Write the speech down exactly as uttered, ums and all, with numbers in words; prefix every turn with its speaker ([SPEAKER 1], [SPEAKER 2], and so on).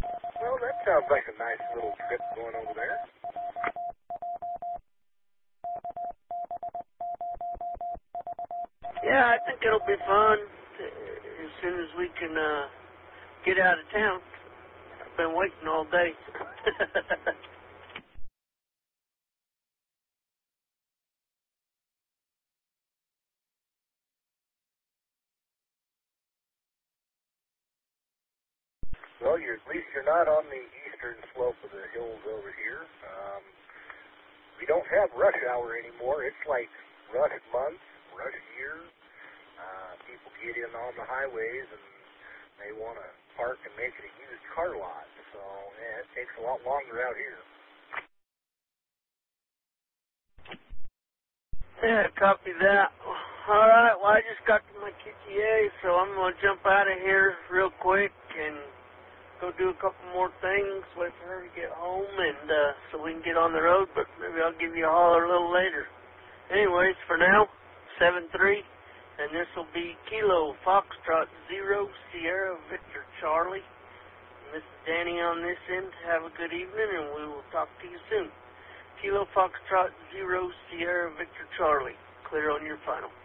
[SPEAKER 1] Well, that sounds like a nice little trip going over there.
[SPEAKER 2] Yeah, I think it'll be fun uh, as soon as we can uh, get out of town. I've been waiting all day.
[SPEAKER 1] Well, you're, at least you're not on the eastern slope of the hills over here. Um, we don't have rush hour anymore. It's like rush month, rush year. Uh, people get in on the highways and they want to park and make it a used car lot. So yeah, it takes a lot longer out here.
[SPEAKER 2] Yeah, copy that. All right, well, I just got to my Q T A, so I'm going to jump out of here real quick and go do a couple more things, wait for her to get home, and uh, so we can get on the road, but maybe I'll give you a holler a little later. Anyways, for now, seven three, and this will be Kilo Foxtrot zero Sierra Victor Charlie. And this is Danny on this end. Have a good evening, and we will talk to you soon. Kilo Foxtrot zero Sierra Victor Charlie. Clear on your final.